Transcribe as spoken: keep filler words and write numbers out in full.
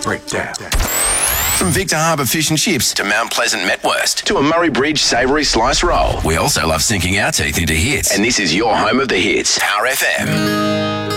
Breakdown. From Victor Harbour Fish and Chips to Mount Pleasant Metwurst to a Murray Bridge savoury slice roll. We also love sinking our teeth into hits. And this is your home of the hits. Power F M.